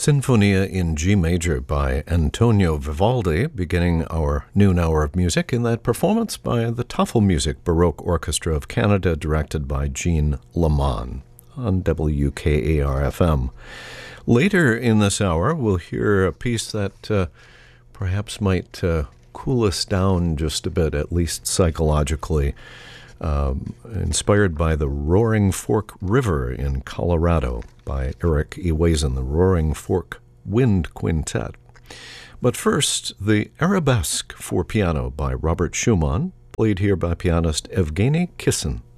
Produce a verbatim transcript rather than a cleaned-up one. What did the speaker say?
Sinfonia in G major by Antonio Vivaldi, beginning our noon hour of music in that performance by the Tafelmusik Baroque Orchestra of Canada, directed by Jean Lamont on W K A R F M. Later in this hour, we'll hear a piece that uh, perhaps might uh, cool us down just a bit, at least psychologically, um, inspired by the Roaring Fork River in Colorado by Eric Ewazen, the Roaring Fork Wind Quintet. But first, the Arabesque for piano by Robert Schumann, played here by pianist Evgeny Kissin.